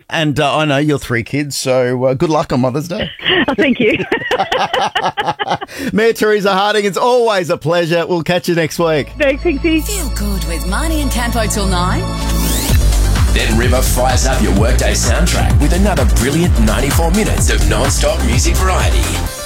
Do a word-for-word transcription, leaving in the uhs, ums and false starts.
And uh, I know you're three kids, so uh, good luck on Mother's Day. Oh, thank you. Mayor Teresa Harding, it's always a pleasure. We'll catch you next week. Thanks, Pixie. Feel good with Marnie and Campo till nine. Then River fires up your workday soundtrack with another brilliant ninety-four minutes of non-stop music variety.